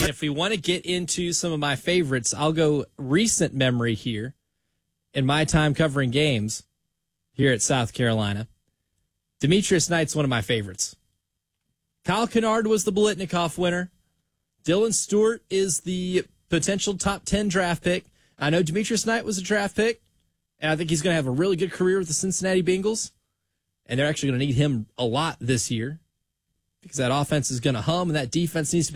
If we want to get into some of my favorites, I'll go recent memory here in my time covering games here at South Carolina. Demetrius Knight's one of my favorites. Kyle Kennard was the Biletnikoff winner. Dylan Stewart is the potential top 10 draft pick. I know Demetrius Knight was a draft pick, and I think he's going to have a really good career with the Cincinnati Bengals. And they're actually going to need him a lot this year because that offense is going to hum and that defense needs to be